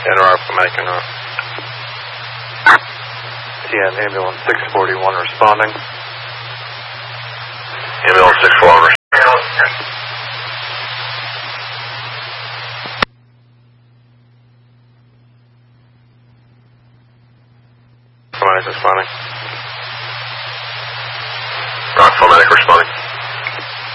NR from Macon. Yeah, ambulance 641 responding. Ambulance 641 responding. Somebody's responding.